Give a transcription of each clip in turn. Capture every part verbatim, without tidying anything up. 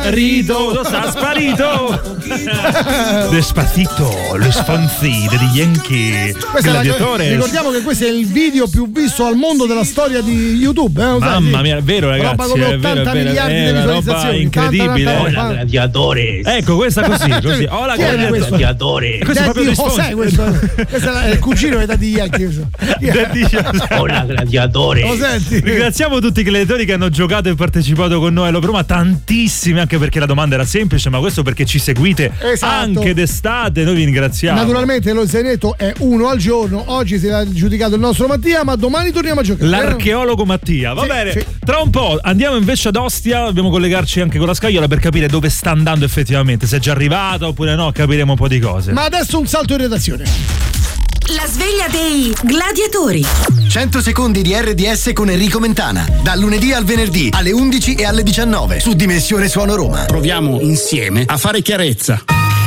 sparito, sta sparito. Despacito, lo sfonzi degli Yankee. Gladiatore. Ricordiamo che questo è il video più visto al mondo della storia di YouTube. Eh? Mamma mia, è vero, ragazzi. Roba come ottanta è vero, miliardi è di una visualizzazioni. roba incredibile. Tanta, tanta, Hola, gladiatore. Ecco, questa così, così. Hola, gladiatore. Questo è proprio José, questo, questo è il cugino di Daddy Yankee. Hola, gladiatore. Lo senti? Ringraziamo tutti i gladiatori che hanno giocato e partecipato con noi allo Roma, tantissimi, anche perché la domanda era semplice, ma questo perché ci seguite esatto. anche d'estate, noi vi ringraziamo. Naturalmente lo Zeneto è uno al giorno, oggi si è giudicato il nostro Mattia, ma domani torniamo a giocare. L'archeologo Mattia, va sì, bene. Sì. Tra un po' andiamo invece ad Ostia, dobbiamo collegarci anche con la Scagliola per capire dove sta andando effettivamente, se è già arrivata oppure no, capiremo un po' di cose. Ma adesso un salto in redazione. La sveglia dei gladiatori. cento secondi di erre di esse con Enrico Mentana. Dal lunedì al venerdì alle undici e alle diciannove su Dimensione Suono Roma. Proviamo insieme a fare chiarezza.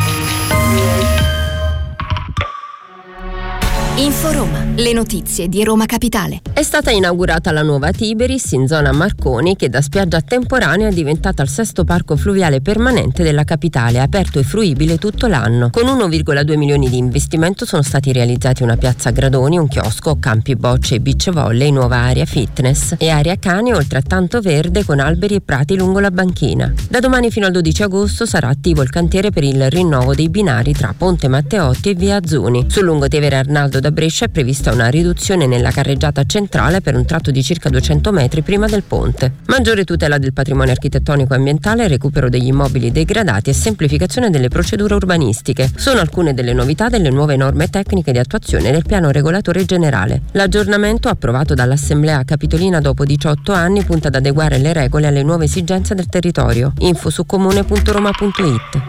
Inforoma, le notizie di Roma Capitale. È stata inaugurata la nuova Tiberis in zona Marconi, che da spiaggia temporanea è diventata il sesto parco fluviale permanente della capitale, aperto e fruibile tutto l'anno. Con uno virgola due milioni di investimento sono stati realizzati una piazza gradoni, un chiosco, campi bocce e beach volley, nuova area fitness e area cani, oltre a tanto verde con alberi e prati lungo la banchina. Da domani fino al dodici agosto sarà attivo il cantiere per il rinnovo dei binari tra Ponte Matteotti e Via Azzuni. Sul lungotevere Arnaldo da Brescia è prevista una riduzione nella carreggiata centrale per un tratto di circa duecento metri prima del ponte. Maggiore tutela del patrimonio architettonico e ambientale, recupero degli immobili degradati e semplificazione delle procedure urbanistiche sono alcune delle novità delle nuove norme tecniche di attuazione del piano regolatore generale. L'aggiornamento, approvato dall'Assemblea Capitolina dopo diciotto anni, punta ad adeguare le regole alle nuove esigenze del territorio. Info su comune punto roma punto it.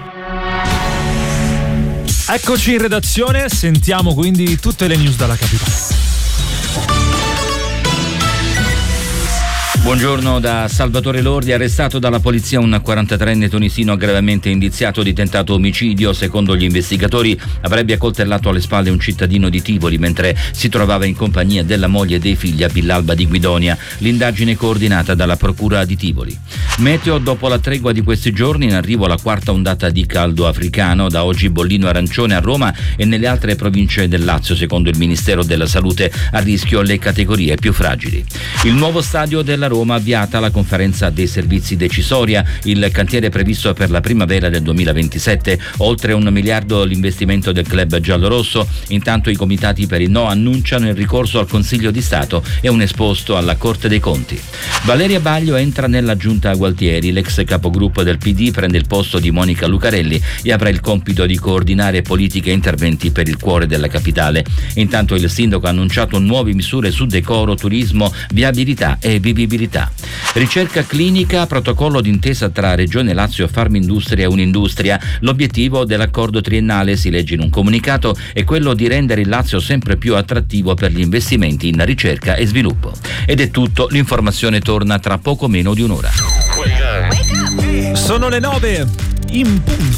Eccoci in redazione, sentiamo quindi tutte le news dalla capitale. Buongiorno da Salvatore Lordi. Arrestato dalla polizia un quarantatreenne tunisino gravemente indiziato di tentato omicidio. Secondo gli investigatori avrebbe accoltellato alle spalle un cittadino di Tivoli mentre si trovava in compagnia della moglie e dei figli a Villalba di Guidonia. L'indagine coordinata dalla procura di Tivoli. Meteo: dopo la tregua di questi giorni in arrivo la quarta ondata di caldo africano. Da oggi bollino arancione a Roma e nelle altre province del Lazio. Secondo il Ministero della Salute a rischio le categorie più fragili. Il nuovo stadio della Roma, avviata la conferenza dei servizi decisoria, il cantiere previsto per la primavera del duemilaventisette, oltre un miliardo l'investimento del club giallorosso. Intanto i comitati per il no annunciano il ricorso al Consiglio di Stato e un esposto alla Corte dei Conti. Valeria Baglio entra nella giunta Gualtieri, l'ex capogruppo del P D prende il posto di Monica Lucarelli e avrà il compito di coordinare politiche e interventi per il cuore della capitale. Intanto il sindaco ha annunciato nuove misure su decoro, turismo, viabilità e vivibilità. Ricerca clinica, protocollo d'intesa tra Regione Lazio, Farmindustria e Unindustria. L'obiettivo dell'accordo triennale, si legge in un comunicato, è quello di rendere il Lazio sempre più attrattivo per gli investimenti in ricerca e sviluppo. Ed è tutto, l'informazione torna tra poco meno di un'ora. Sono le nove in punto.